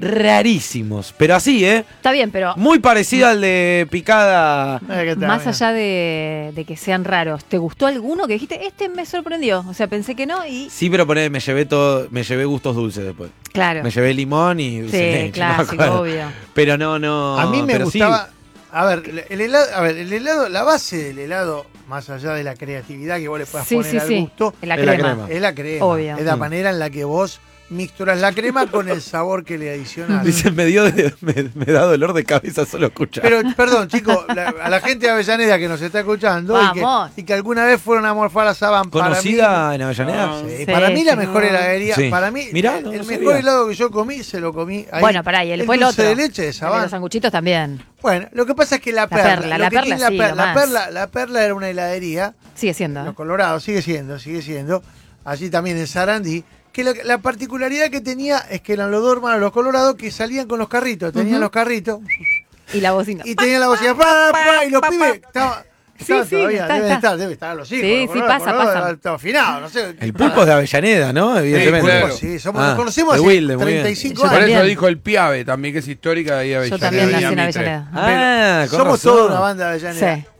rarísimos. Pero así, ¿eh? Está bien, pero Muy parecido al de picada. Eh, ¿qué tal? más Mira. allá de, de que sean raros, ¿te gustó alguno que dijiste, este me sorprendió? O sea, pensé que no y... Sí, pero poné, me llevé todo, me llevé gustos dulces después. Claro. Me llevé limón y dulce Sí, de leche, no me clásico, acuerdo. obvio. Pero no, no. A mí me pero sí. gustaba. A ver, el helado, a ver, el helado, la base del helado, más allá de la creatividad que vos le puedas Sí, poner sí, al sí. gusto, Es la Es la crema. crema. es la crema. Obvio. Es la Mm. manera en la que vos mixturas la crema con el sabor que le adicionás. Dice, me, dio de- me, me da dolor de cabeza solo escuchar. Pero, perdón, chicos, la- a la gente de Avellaneda que nos está escuchando y que, Vamos. y que alguna vez fueron a morfar a Saban, para mí, ¿Conocida en Avellaneda? sí, Sí, para mí la sí. mejor heladería, Sí. para mí Mirá, el, no el lo mejor sabía. helado que yo comí, se lo comí ahí. Bueno, pará, y el, fue el dulce otro. de leche de El de Saban. los sanguchitos también. Bueno, lo que pasa es que la perla, perla, lo la que perla tiene la sí, perla, lo la más. perla, la perla era una heladería, Sigue siendo. ¿eh? Los Colorados, sigue siendo, sigue siendo, allí también en Sarandí, que lo- la particularidad que tenía es que eran los dos hermanos, los Colorados, que salían con los carritos, tenían Ujú. los carritos, Y la bocina. y tenían la bocina, pa, pa, y los pa, pibes, pa. estaban, Sí, estaban sí, todavía, está, deben está. estar, deben estar los hijos. Sí, los sí, Colorados, pasa, Colorados, pasa. Está afinado, no sé. El pulpo es de Avellaneda, ¿no? Evidentemente. claro. Sí, somos, Ah, nos conocemos de hace Wilde, muy bien. treinta y cinco Yo Por años. eso también. dijo el Piave también, que es histórica de ahí Yo Avellaneda. también nací en Doña Mitre. Avellaneda. Ah, con Somos razón. toda una banda de Avellaneda. Sí.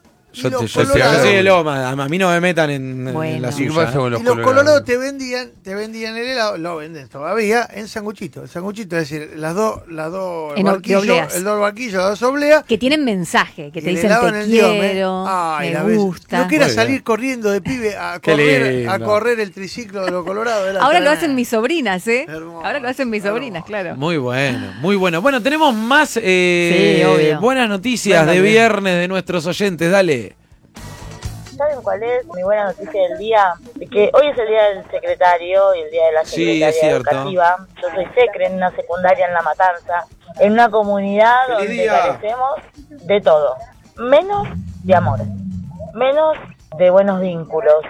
Y Yo, los te- yo, Colorados- yo soy de Loma, a mí no me metan en, en Bueno. la ¿Y qué suya. pasa con los Y los Colorados? colorados te vendían, te vendían el helado, lo venden todavía en sanguchito. El sanguchito, es decir, las dos, las dos En o- de barquillos, obleas. el dos barquillos, las dos obleas. Que tienen mensaje, que y te el dicen helado te en el diome. quiero, Ay, la me ves. gusta. Lo que era Muy salir bien. corriendo de pibe a Qué correr, lindo. a correr el triciclo de los colorados. era Ahora lo tremendo. hacen mis sobrinas, ¿eh? Hermoso, Ahora lo hacen mis sobrinas, hermoso. claro. Muy bueno, muy bueno. Bueno, tenemos más eh, Sí, obvio. buenas noticias Venga, de bien. viernes de nuestros oyentes. Dale. ¿Saben cuál es mi buena noticia del día? De que hoy es el día del secretario y el día de la Sí, secretaria es cierto. educativa. Yo soy secre en una secundaria en La Matanza, en una comunidad ¡Feliz donde día! carecemos de todo, menos de amor, menos de buenos vínculos.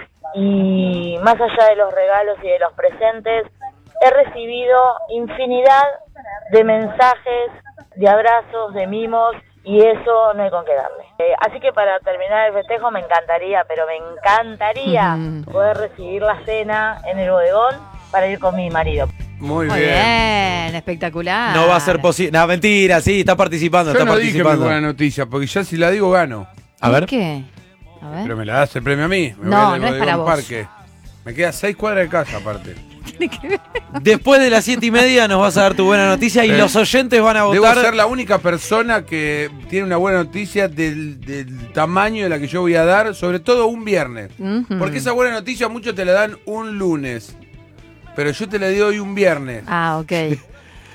Y más allá de los regalos y de los presentes, he recibido infinidad de mensajes, de abrazos, de mimos, y eso no hay con qué darle. Eh, así que para terminar el festejo me encantaría, pero me encantaría Ujú. poder recibir la cena en el bodegón para ir con mi marido. Muy Muy bien. bien, espectacular. No va a ser posible. No, mentira, sí, está participando, Yo está no dije mi participando. buena noticia, porque ya si la digo gano. A ver. ¿Qué? A ver. Pero me la das el premio a mí. Me No, voy al no es para Bodegón vos. Parque. Me queda seis cuadras de casa aparte. Después de las siete y media nos vas a dar tu buena noticia y Sí. los oyentes van a Debo votar. ser la única persona que tiene una buena noticia del, del tamaño de la que yo voy a dar, sobre todo un viernes. Ujú. Porque esa buena noticia muchos te la dan un lunes. Pero yo te la doy un viernes. Ah, ok.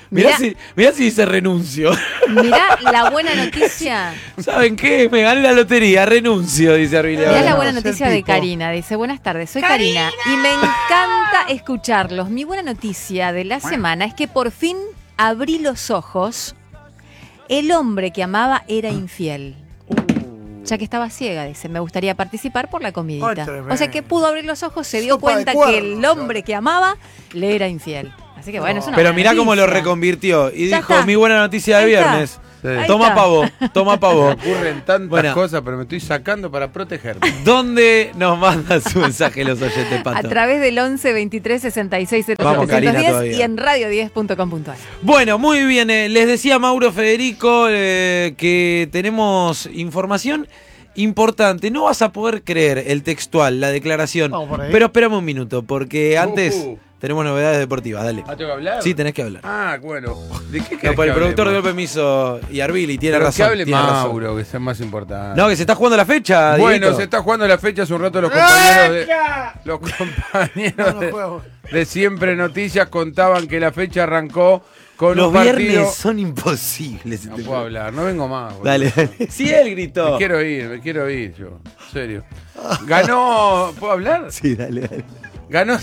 Mirá, Mirá. si, mirá si dice renuncio. Mirá la buena noticia. ¿Saben qué? Me gané la lotería, renuncio, dice Arbilia. Mirá la Bueno. buena noticia de Karina. Dice, buenas tardes, soy Karina. y me encanta escucharlos. Mi buena noticia de la semana es que por fin abrí los ojos. El hombre que amaba era infiel. Ya que estaba ciega, dice, me gustaría participar por la comidita. Ay, tremendo. O sea que pudo abrir los ojos, se dio Sopa de cuenta cuerno. que el hombre que amaba le era infiel. Así que bueno, es una Pero buena mirá cómo lo noticia. reconvirtió. Y Ya dijo, está. mi buena noticia de Ahí está. viernes. Ahí Toma está. pavo, toma pavo. Ocurren tantas Bueno. cosas, pero me estoy sacando para protegerme. ¿Dónde nos mandan su mensaje los oyentes, A Pato? través del once veintitrés sesenta y seis cero Vamos, Karina, diez todavía. y en radio diez punto com punto a r. Bueno, muy bien. eh, les decía Mauro Federico eh, que tenemos información importante. No vas a poder creer el textual, la declaración. Vamos por ahí. Pero espérame un minuto, porque antes Uh. tenemos novedades deportivas. Dale. ¿Ah, tengo que hablar? Sí, tenés que hablar. Ah, bueno. ¿De qué No, querés pues el que productor dio hablemos? permiso y Arbili tiene Pero razón. que hable tiene razón. Mauro, que es más importante. No, que se está jugando la fecha. Bueno, Dieguito. se está jugando la fecha hace un rato los compañeros de, los compañeros No, no de, juego. de Siempre Noticias contaban que la fecha arrancó con Los un partido. viernes son imposibles. No puedo hablar, no vengo más. boludo. Dale, dale. Sí, él gritó. Me quiero ir, me quiero ir yo. En serio. Ganó. ¿Puedo hablar? Sí, dale, dale. Ganó.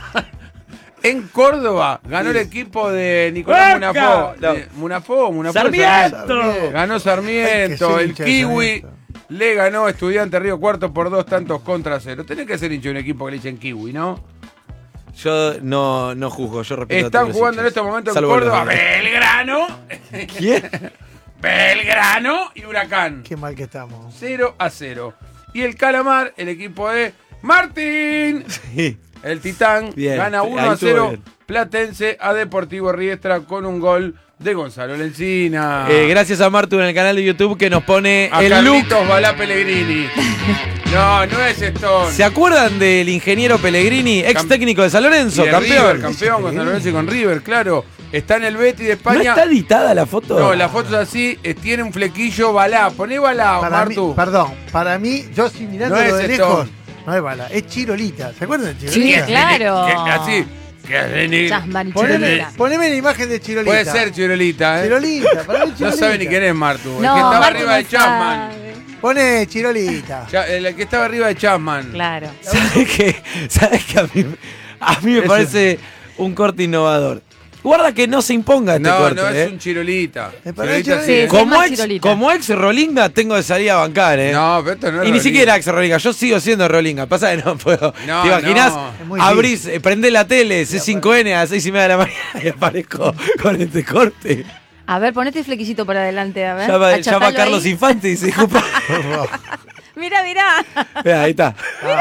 En Córdoba ganó el equipo de Nicolás ¡Vaca! Munafó. No. De- Munafó, Munafó. ¡Sarmiento! Ganó Hay Sarmiento. que ser El hincha de Kiwi Sarmiento. le ganó Estudiante Río Cuarto por dos tantos contra cero. Tenés que ser hincha de un equipo que le dicen Kiwi, ¿no? Yo no, no juzgo, yo respeto a Están todos los jugando en hinchas. este momento en Salvo los Córdoba de- Belgrano. ¿Quién? Belgrano y Huracán. Qué mal que estamos. cero a cero. Y el Calamar, el equipo de Martín. Sí. El Titán Bien, gana ahí uno a estuvo cero bien. Platense a Deportivo Riestra con un gol de Gonzalo Lencina. Eh, gracias a Martu en el canal de YouTube que nos pone a el Carlitos look. Balá Pellegrini. No, no es Stone. ¿Se acuerdan del ingeniero Pellegrini, ex Cam- técnico de San Lorenzo, Y de campeón? River, campeón con San Lorenzo y con River, claro. Está en el Betis de ¿No España. está editada la foto? No, la foto es así, eh, tiene un flequillo Balá. Poné Balá, Para mí, Martu. perdón, para mí, yo sí mirándolo No es de Stone. lejos, no es bala, es Chirolita. ¿Se acuerdan de Sí, Chirolita? claro. Que- así. Que es de- Chasman y Poneme, Chirolita. poneme la imagen de Chirolita. Puede ser Chirolita, ¿eh? Chirolita, para mí No Chirolita. sabe ni quién es Martu. El No, que estaba Martu arriba no de Chapman. sabe. Pone Chirolita. Cha- El que estaba arriba de Chapman. Claro. ¿Sabes qué? ¿Sabes qué? A mí, a mí me Eso. parece un corte innovador. Guarda que no se imponga este No, corte. no, ¿eh? es un Chirolita. Me parece Chirolita Chirolita. sí, Sí, ¿eh? sí. Como más ex, Chirolita. como ex Rolinga tengo que salir a bancar, ¿eh? No, pero esto no es y ni Rolinga. siquiera ex Rolinga, yo sigo siendo Rolinga. Pasa que no puedo. No, ¿Te imaginas? no. Es muy Abrís, eh, prendés la tele, C cinco N a las seis y media de la mañana y aparezco con este corte. A ver, ponete el flequillito para adelante, a ver. Ya va, ya va Achatalo Carlos ahí. Infante y dice, disculpa. Mira, mira. Mirá, ahí está.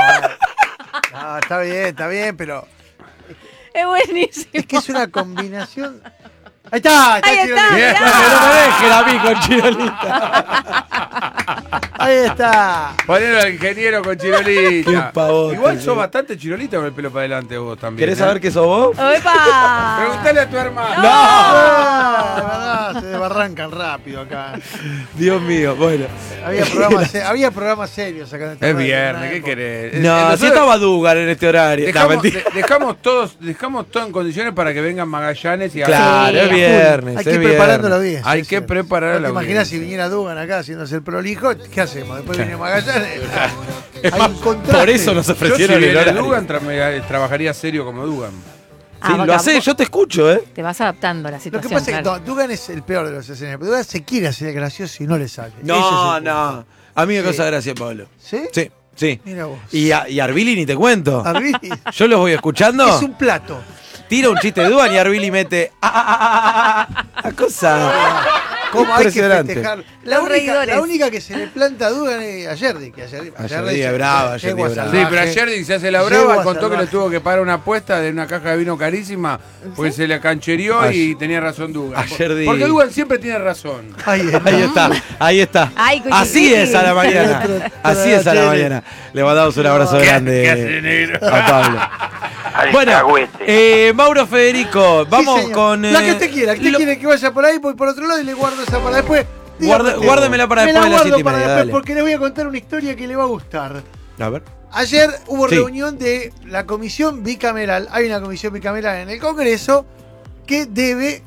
No, está bien, está bien, pero Es buenísimo. es que es una combinación. Ahí está, está Ahí está, Chirolita. mirá. No me dejen a mí con Chirolita. Ahí está. Ponelo al ingeniero con Chirolita. Qué pavote, Igual sí. sos bastante Chirolita con el pelo para adelante vos también. ¿Querés ¿eh? saber qué sos vos? ¡Epa! Preguntale a tu hermano. Ah, de verdad, se desbarrancan rápido acá. Dios mío, bueno. Había programas, se- había programas serios acá en esta Es radio, viernes, en ¿qué una querés? No, Nosotros si estaba Dugan en este horario. No, Dejamos, mentira. de- dejamos todos, dejamos todo en condiciones para que vengan Magallanes y Claro, Sí, es a full. viernes. Hay es que ir viernes. preparándolo bien. Hay sí, que sí. preparar ¿No a la te imaginas audiencia. si viniera Dugan acá haciéndose el prolijo? ¿Qué hacemos? Después viene Magallanes. Es Hay más, un contraste. por eso nos Yo si ofrecieron el viene horario. Dugan tra- me- trabajaría serio como Dugan. Ah, Sí, acá, lo haces, vos yo te escucho, ¿eh? Te vas adaptando a la Lo situación. que pasa es que claro. no, Dugan es el peor de los escenarios. Pero Dugan se quiere hacer el gracioso y no le sale. Ese No, es el punto. no. A mí me Sí. causa gracia, Pablo. ¿Sí? Sí, sí. Mira vos. Y a, y a Arbili ni te cuento. Arbili Yo los voy escuchando. es un plato. Tira un chiste de Dugan y Arbili mete. Ah, ah, ah, ah, ah, ah, cosa. ¿Cómo hay que Impresionante. festejar? La Los única, reidores. la única que se le planta a Dugan es a Yerdi. Que ayer, Yerdi es bravo, qué Yerdi yegua es bravo. Sí, salvaje. pero ayer se hace la Yegua brava, contó que salvaje. le tuvo que pagar una apuesta de una caja de vino carísima, porque se le canchereó Ayer- y tenía razón Dugan. ayer di- Porque Dugan siempre tiene razón. Ahí está. Ahí está, ahí está. Ay, Cuchicuchi. Así es a la mañana. Así es a la mañana. Le mandamos un abrazo ¿Qué- grande qué hace, negro? a Pablo. Bueno, eh, Mauro Federico, vamos Sí, señor. con. eh, La que usted quiera. Que usted lo- quiere que vaya por ahí, voy por otro lado y le guardo esa para después. Guarde- Dígame, guárdemela para me después de la las guardo siete y para media, después dale. porque les voy a contar una historia que le va a gustar. A ver. Ayer hubo Sí. reunión de la comisión bicameral. Hay una comisión bicameral en el Congreso que debe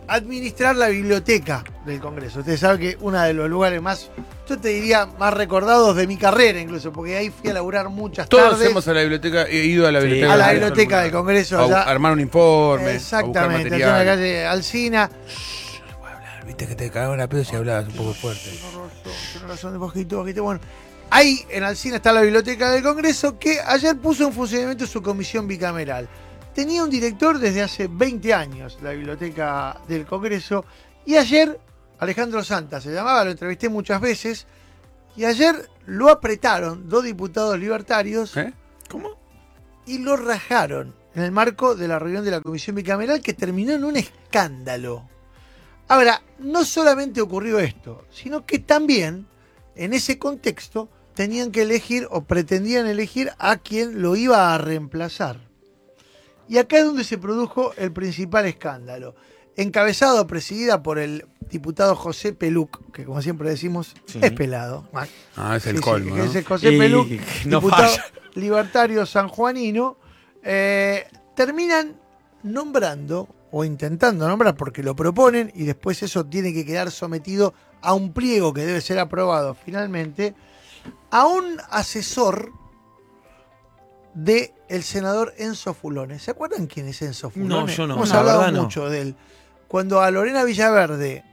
administrar la biblioteca del Congreso. Ustedes saben que uno de los lugares más, yo te diría, más recordados de mi carrera incluso, porque ahí fui a laburar muchas Todos tardes. hemos a la biblioteca, he ido a la biblioteca, a la del biblioteca Congreso, del Congreso. a, allá. a armar un informe. Exactamente, a allá en la calle Alsina. Viste que te cagaban la pedo si hablabas un poco fuerte. Tienes razón, bajito, bajito. Bueno, ahí en Alsina está la biblioteca del Congreso, que ayer puso en funcionamiento su comisión bicameral. Tenía un director desde hace veinte años, la biblioteca del Congreso, y ayer, Alejandro Santa se llamaba, lo entrevisté muchas veces, y ayer lo apretaron dos diputados libertarios. ¿Eh? ¿Cómo? Y lo rajaron en el marco de la reunión de la comisión bicameral, que terminó en un escándalo. Ahora, no solamente ocurrió esto, sino que también, en ese contexto, tenían que elegir o pretendían elegir a quien lo iba a reemplazar. Y acá es donde se produjo el principal escándalo. Encabezado, presidida por el diputado José Peluc, que como siempre decimos, sí. es pelado. Ah, es el sí, colmo, sí, ¿no? Es el José y Peluc, no diputado falla. libertario sanjuanino, eh, terminan nombrando, o intentando nombrar, porque lo proponen, y después eso tiene que quedar sometido a un pliego que debe ser aprobado finalmente, a un asesor de el senador Enzo Fulone. ¿Se acuerdan quién es Enzo Fulone? No, yo no. Hemos La hablado verdad no. mucho de él. Cuando a Lorena Villaverde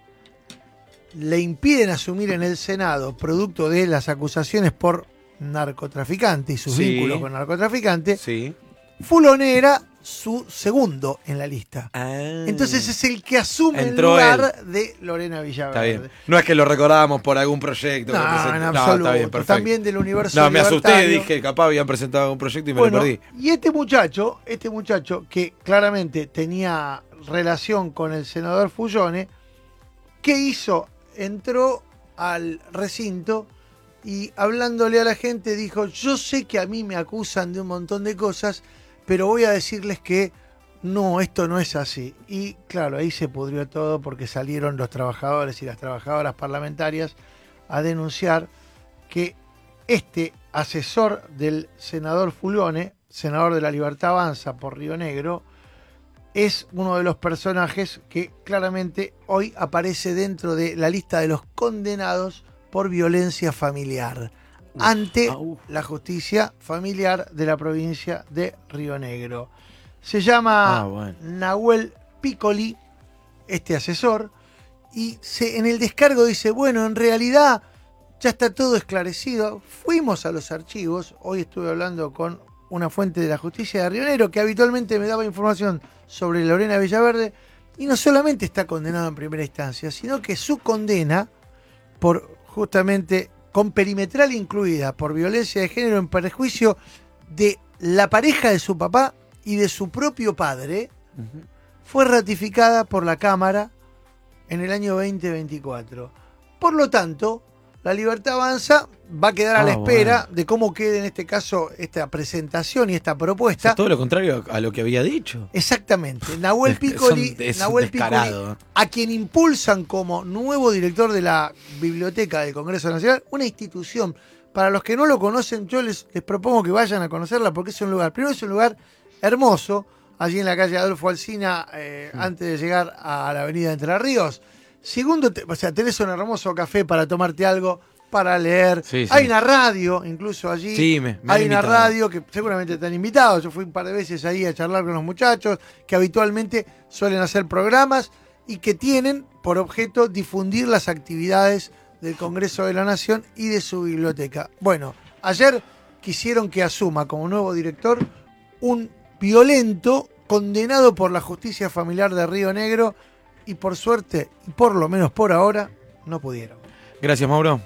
le impiden asumir en el Senado, producto de las acusaciones por narcotraficante y sus Sí. vínculos con narcotraficante, Sí. Fulone era su segundo en la lista. Ah. Entonces es el que asume Entró el lugar de Lorena Villaverde. Está bien. No es que lo recordábamos por algún proyecto. No, que presentó. en No, absoluto. está bien, perfecto. También del universo No, me asusté, libertario. dije, capaz habían presentado algún proyecto y me Bueno, lo perdí. y este muchacho, este muchacho que claramente tenía relación con el senador Fullone, ¿qué hizo? Entró al recinto y hablándole a la gente dijo, yo sé que a mí me acusan de un montón de cosas, pero voy a decirles que no, esto no es así. Y claro, ahí se pudrió todo porque salieron los trabajadores y las trabajadoras parlamentarias a denunciar que este asesor del senador Fulone, senador de la Libertad Avanza por Río Negro, es uno de los personajes que claramente hoy aparece dentro de la lista de los condenados por violencia familiar uf, ante uh, la justicia familiar de la provincia de Río Negro. Se llama ah, bueno. Nahuel Piccoli, este asesor, y se, en el descargo dice, bueno, en realidad ya está todo esclarecido. Fuimos a los archivos, hoy estuve hablando con una fuente de la justicia de Río Negro que habitualmente me daba información sobre Lorena Villaverde, y no solamente está condenado en primera instancia, sino que su condena por justamente con perimetral incluida por violencia de género en perjuicio de la pareja de su papá y de su propio padre, uh-huh. fue ratificada por la Cámara en el año veinte veinticuatro. Por lo tanto, la Libertad Avanza va a quedar a ah, la espera bueno. de cómo quede en este caso esta presentación y esta propuesta. Es todo lo contrario a lo que había dicho. Exactamente. Nahuel Piccoli, es un, Nahuel es Piccoli, a quien impulsan como nuevo director de la Biblioteca del Congreso Nacional, una institución. Para los que no lo conocen, yo les, les propongo que vayan a conocerla porque es un lugar, primero es un lugar hermoso, allí en la calle Adolfo Alsina, eh, sí. antes de llegar a la avenida Entre Ríos. Segundo, te, o sea, tenés un hermoso café para tomarte algo, para leer. Sí, sí. Hay una radio, incluso allí. Sí, me, me Hay han una invitado. radio que seguramente te han invitado. Yo fui un par de veces ahí a charlar con los muchachos que habitualmente suelen hacer programas y que tienen por objeto difundir las actividades del Congreso de la Nación y de su biblioteca. Bueno, ayer quisieron que asuma como nuevo director un violento condenado por la justicia familiar de Río Negro. Y por suerte, y por lo menos por ahora, no pudieron. Gracias, Mauro.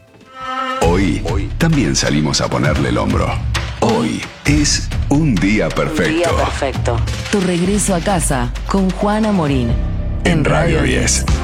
Hoy, hoy también salimos a ponerle el hombro. Hoy es un día perfecto. Un día perfecto. Tu regreso a casa con Juana Morín. En Radio diez.